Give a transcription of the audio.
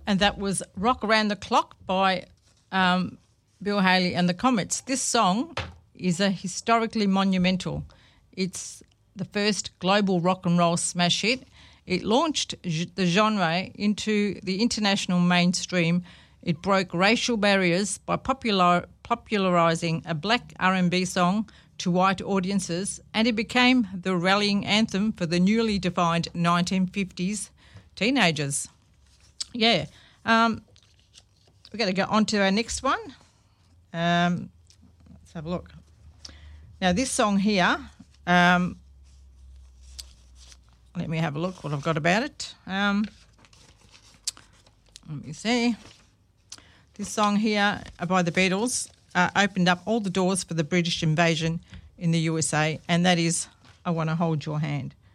And that was Rock Around the Clock by Bill Haley and the Comets. This song is a historically monumental. It's the first global rock and roll smash hit. It launched the genre into the international mainstream. It broke racial barriers by popularising a black R&B song to white audiences, and it became the rallying anthem for the newly defined 1950s teenagers. Yeah. We're going to go on to our next one. Let's have a look. Now, this song here, let me have a look what I've got about it. Let me see. This song here by the Beatles opened up all the doors for the British invasion in the USA, and that is I Want to Hold Your Hand.